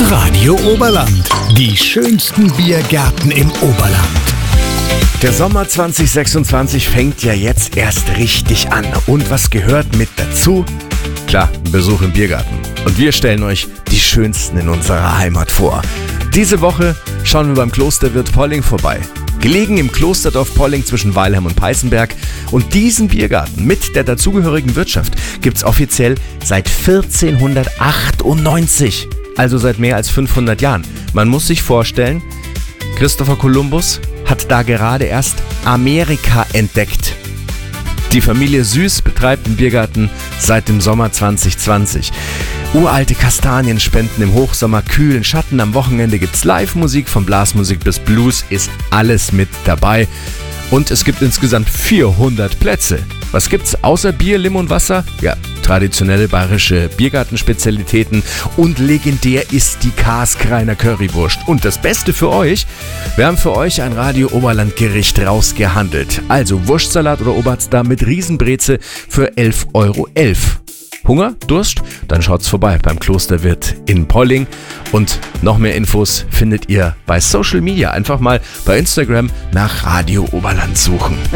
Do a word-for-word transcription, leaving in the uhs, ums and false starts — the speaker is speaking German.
Radio Oberland. Die schönsten Biergärten im Oberland. Der Sommer zwanzig sechsundzwanzig fängt ja jetzt erst richtig an. Und was gehört mit dazu? Klar, ein Besuch im Biergarten. Und wir stellen euch die schönsten in unserer Heimat vor. Diese Woche schauen wir beim Klosterwirt Polling vorbei. Gelegen im Klosterdorf Polling zwischen Weilheim und Peißenberg. Und diesen Biergarten mit der dazugehörigen Wirtschaft gibt's offiziell seit vierzehnhundertachtundneunzig. Also seit mehr als fünfhundert Jahren. Man muss sich vorstellen, Christopher Columbus hat da gerade erst Amerika entdeckt. Die Familie Süß betreibt den Biergarten seit dem Sommer zwanzig zwanzig. Uralte Kastanien spenden im Hochsommer kühlen Schatten. Am Wochenende gibt's Live-Musik, von Blasmusik bis Blues ist alles mit dabei. Und es gibt insgesamt vierhundert Plätze. Was gibt's außer Bier, Limo und Wasser? Ja, traditionelle bayerische Biergartenspezialitäten und legendär ist die Karskreiner Currywurst. Und das Beste für euch, wir haben für euch ein Radio Oberland Gericht rausgehandelt. Also Wurstsalat oder Oberster mit Riesenbreze für elf Euro elf. Hunger? Durst? Dann schaut's vorbei beim Klosterwirt in Polling. Und noch mehr Infos findet ihr bei Social Media. Einfach mal bei Instagram nach Radio Oberland suchen.